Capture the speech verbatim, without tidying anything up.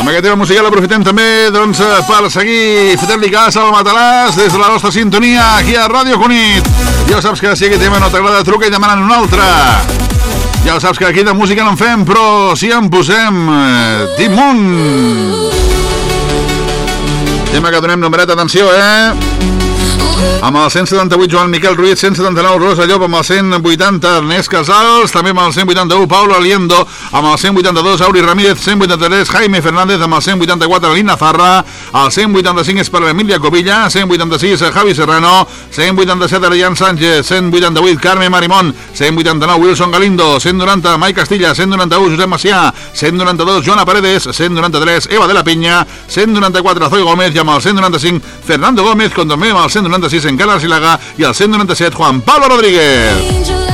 Amb aquest tema musical aprofitem també doncs, per seguir fotent-li cas al matalàs des de la nostra sintonia aquí a Ràdio Cunit. Ja saps que si aquest tema no t'agrada, truca i demanen un altre. Ja saps que aquí de música no en fem, però si en posem eh, Timun. Tema que donem nombret, atenció, eh? Amb el cent setanta-vuit Joan Miquel Ruiz, cent setanta-nou Rosa Llop, amb el cent vuitanta Ernest Casals, també amb el cent vuitanta-u Paulo Aliendo, amb el cent vuitanta-dos Auri Ramírez, cent vuitanta-tres Jaime Fernández, amb el cent vuitanta-quatre Lina Zarra, el cent vuitanta-cinc és per l'Emília Covilla, cent vuitanta-sis Javi Serrano, cent vuitanta-set Arián Sánchez, cent vuitanta-vuit Carme Marimón, cent vuitanta-nou Wilson Galindo, cent noranta Mai Castilla, cent noranta-u Josep Macià, cent noranta-dos Joana Paredes, cent noranta-tres Eva de la Pinya, cent noranta-quatre Zoe Gómez i amb el cent noranta-cinc Fernando Gómez, com també amb el cent noranta-sis en Carles Silaga i el cent noranta-set Juan Pablo Rodríguez.